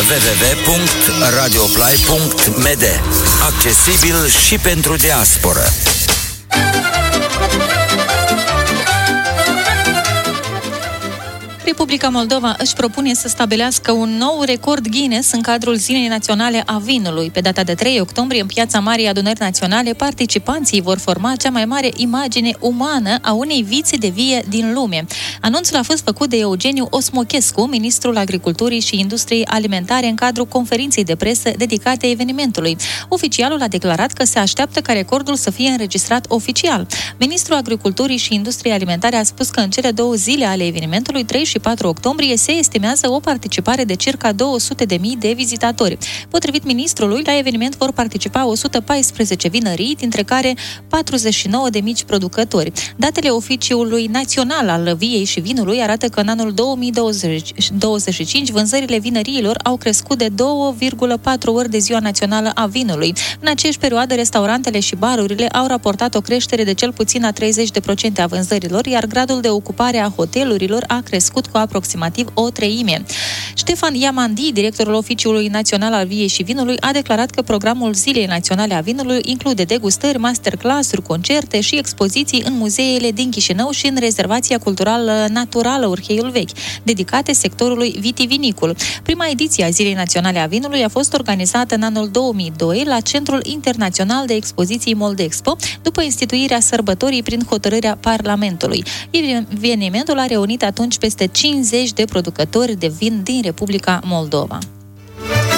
www.radioplay.md. Accesibil și pentru diasporă. Republica Moldova își propune să stabilească un nou record Guinness în cadrul Zilei Naționale a Vinului. Pe data de 3 octombrie, în Piața Marii Adunări Naționale, participanții vor forma cea mai mare imagine umană a unei vițe de vie din lume. Anunțul a fost făcut de Eugeniu Osmochescu, ministrul Agriculturii și Industriei Alimentare, în cadrul conferinței de presă dedicate evenimentului. Oficialul a declarat că se așteaptă ca recordul să fie înregistrat oficial. Ministrul Agriculturii și Industriei Alimentare a spus că în cele 2 zile ale evenimentului, 3 și 4 octombrie, se estimează o participare de circa 200.000 de vizitatori. Potrivit ministrului, la eveniment vor participa 114 vinării, dintre care 49 de mici producători. Datele Oficiului Național al Viei și Vinului arată că în anul 2025 vânzările vinăriilor au crescut de 2,4 ori de Ziua Națională a Vinului. În aceeași perioadă, restaurantele și barurile au raportat o creștere de cel puțin a 30% a vânzărilor, iar gradul de ocupare a hotelurilor a crescut cu aproximativ o treime. Ștefan Iamandi, directorul Oficiului Național al Viei și Vinului, a declarat că programul Zilei Naționale a Vinului include degustări, masterclass-uri, concerte și expoziții în muzeele din Chișinău și în rezervația culturală naturală Urheiul Vechi, dedicate sectorului vitivinicul. Prima ediție a Zilei Naționale a Vinului a fost organizată în anul 2002 la Centrul Internațional de Expoziții Moldexpo, după instituirea sărbătorii prin hotărârea Parlamentului. Evenimentul a reunit atunci peste 50 de producători de vin din Republica Moldova.